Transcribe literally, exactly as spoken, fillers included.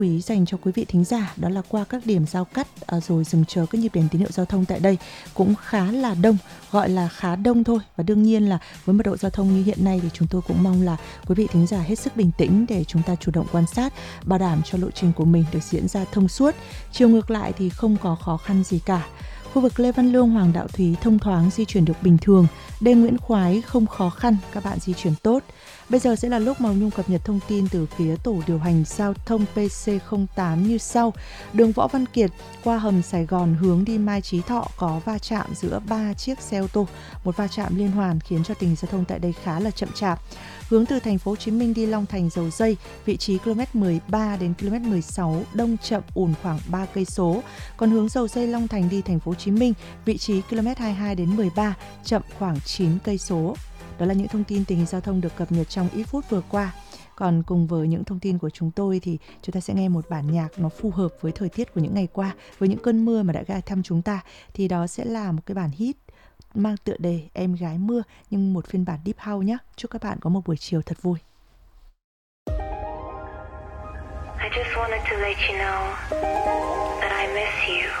Quý dành cho quý vị thính giả đó là qua các điểm giao cắt à, rồi dừng chờ các nhịp đèn tín hiệu giao thông tại đây cũng khá là đông, gọi là khá đông thôi. Và đương nhiên là với mật độ giao thông như hiện nay thì chúng tôi cũng mong là quý vị thính giả hết sức bình tĩnh để chúng ta chủ động quan sát, bảo đảm cho lộ trình của mình được diễn ra thông suốt. Chiều ngược lại thì không có khó khăn gì cả. Khu vực Lê Văn Lương, Hoàng Đạo Thúy thông thoáng, di chuyển được bình thường. Đê Nguyễn Khoái không khó khăn, các bạn di chuyển tốt. Bây giờ sẽ là lúc Màu Nhung cập nhật thông tin từ phía tổ điều hành giao thông pê xê không tám như sau. Đường Võ Văn Kiệt qua hầm Sài Gòn hướng đi Mai Chí Thọ có va chạm giữa ba chiếc xe ô tô, một va chạm liên hoàn khiến cho tình hình giao thông tại đây khá là chậm chạp. Hướng từ thành phố Hồ Chí Minh đi Long Thành Dầu Dây, vị trí ki lô mét mười ba đến ki lô mét mười sáu đông chậm ùn khoảng ba cây số. Còn hướng Dầu Dây Long Thành đi thành phố Hồ Chí Minh, vị trí ki lô mét hai mươi hai đến mười ba chậm khoảng chín cây số. Đó là những thông tin tình hình giao thông được cập nhật trong ít phút vừa qua. Còn cùng với những thông tin của chúng tôi thì chúng ta sẽ nghe một bản nhạc nó phù hợp với thời tiết của những ngày qua, với những cơn mưa mà đã gai thăm chúng ta. Thì đó sẽ là một cái bản hit mang tựa đề Em Gái Mưa, nhưng một phiên bản deep house nhé. Chúc các bạn có một buổi chiều thật vui. I just wanted to let you know that I miss you.